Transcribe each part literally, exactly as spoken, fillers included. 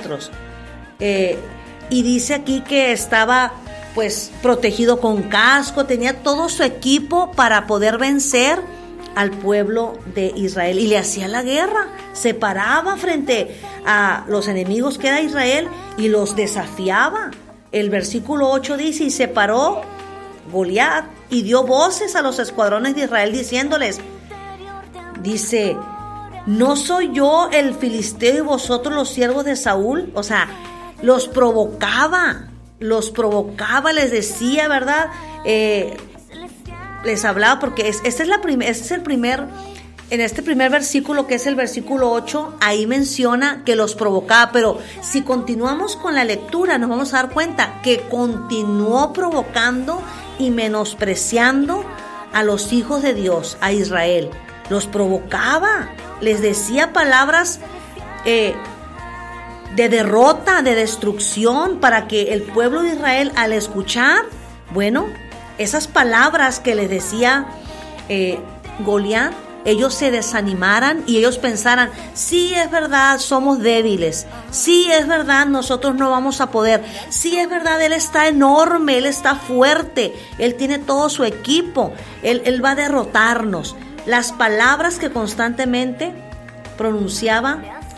metros. Eh, y dice aquí que estaba pues protegido con casco, tenía todo su equipo para poder vencer al pueblo de Israel, y le hacía la guerra, se paraba frente a los enemigos que era Israel y los desafiaba. El versículo ocho dice: y se paró Goliat y dio voces a los escuadrones de Israel diciéndoles, dice, ¿no soy yo el filisteo y vosotros los siervos de Saúl? O sea, los provocaba, los provocaba, les decía, ¿verdad? Eh, les hablaba, porque es, este, es la prim- este es el primer, en este primer versículo, que es el versículo ocho, ahí menciona que los provocaba, pero si continuamos con la lectura nos vamos a dar cuenta que continuó provocando y menospreciando a los hijos de Dios, a Israel. Los provocaba, les decía palabras eh, de derrota, de destrucción, para que el pueblo de Israel, al escuchar, bueno, esas palabras que les decía eh, Goliat, ellos se desanimaran y ellos pensaran, sí, es verdad, somos débiles, sí, es verdad, nosotros no vamos a poder, sí, es verdad, él está enorme, él está fuerte, él tiene todo su equipo, él, él va a derrotarnos. Las palabras que constantemente pronunciaba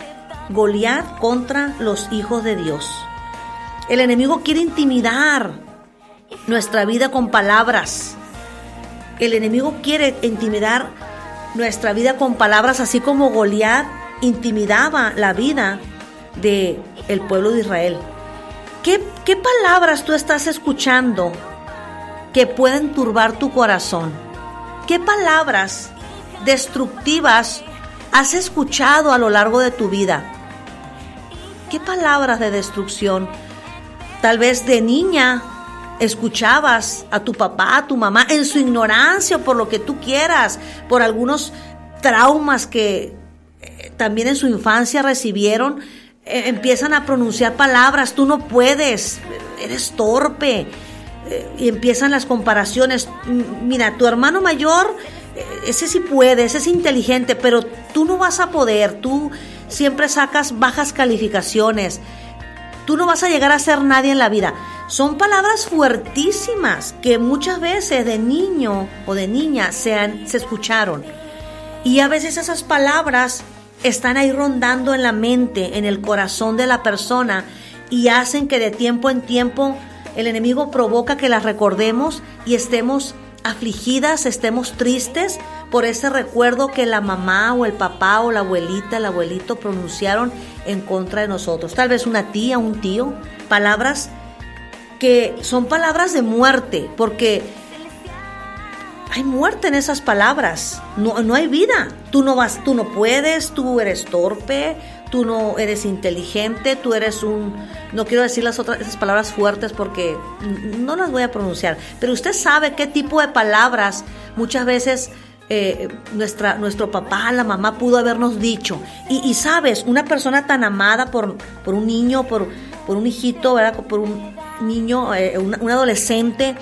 Goliat contra los hijos de Dios. El enemigo quiere intimidar nuestra vida con palabras. El enemigo quiere intimidar nuestra vida con palabras, así como Goliat intimidaba la vida del pueblo de Israel. ¿Qué, qué palabras tú estás escuchando que pueden turbar tu corazón? ¿Qué palabras destructivas has escuchado a lo largo de tu vida? ¿Qué palabras de destrucción? Tal vez de niña escuchabas a tu papá, a tu mamá, en su ignorancia, por lo que tú quieras, por algunos traumas que eh, también en su infancia recibieron, eh, empiezan a pronunciar palabras, tú no puedes, eres torpe, eh, y empiezan las comparaciones. Mira, tu hermano mayor, eh, ese sí puede, ese es inteligente, pero tú no vas a poder, tú siempre sacas bajas calificaciones, tú no vas a llegar a ser nadie en la vida. Son palabras fuertísimas que muchas veces de niño o de niña se, han, se escucharon. Y a veces esas palabras están ahí rondando en la mente, en el corazón de la persona, y hacen que de tiempo en tiempo el enemigo provoca que las recordemos y estemos afligidas, estemos tristes por ese recuerdo que la mamá o el papá o la abuelita, el abuelito pronunciaron en contra de nosotros. Tal vez una tía, un tío, palabras que son palabras de muerte, porque hay muerte en esas palabras, no, no hay vida. Tú no vas, tú no puedes, tú eres torpe, tú no eres inteligente, tú eres un, no quiero decir las otras, esas palabras fuertes porque no las voy a pronunciar, pero usted sabe qué tipo de palabras muchas veces eh, nuestra, nuestro papá, la mamá pudo habernos dicho. Y, y sabes, una persona tan amada por, por un niño, por, por un hijito, ¿verdad? Por un niño, eh, un, un adolescente,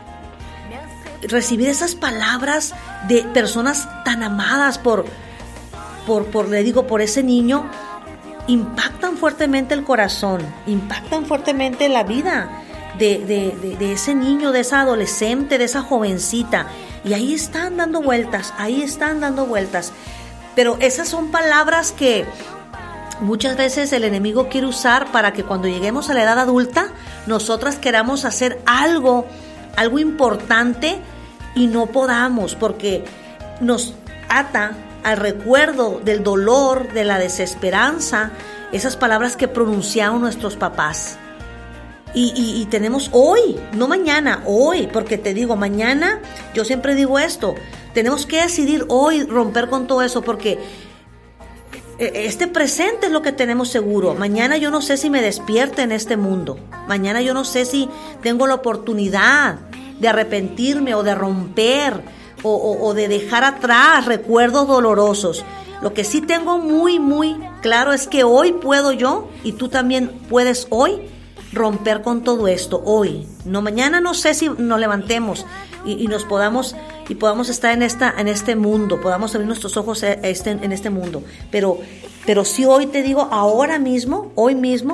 recibir esas palabras de personas tan amadas por, por, por, le digo, por ese niño, impactan fuertemente el corazón, impactan fuertemente la vida de, de, de, de ese niño, de esa adolescente, de esa jovencita. Y ahí están dando vueltas, ahí están dando vueltas. Pero esas son palabras que muchas veces el enemigo quiere usar para que cuando lleguemos a la edad adulta, nosotras queramos hacer algo, algo importante y no podamos, porque nos ata al recuerdo del dolor, de la desesperanza, esas palabras que pronunciaron nuestros papás. Y, y, y tenemos hoy, no mañana, hoy, porque te digo, mañana, yo siempre digo esto, tenemos que decidir hoy romper con todo eso, porque este presente es lo que tenemos seguro. Mañana yo no sé si me despierte en este mundo. Mañana yo no sé si tengo la oportunidad de arrepentirme o de romper o, o, o de dejar atrás recuerdos dolorosos. Lo que sí tengo muy, muy claro es que hoy puedo yo, y tú también puedes hoy, romper con todo esto hoy. No, mañana no sé si nos levantemos y, y nos podamos y podamos estar en esta en este mundo, podamos abrir nuestros ojos a este, en este mundo, pero pero sí hoy te digo, ahora mismo, hoy mismo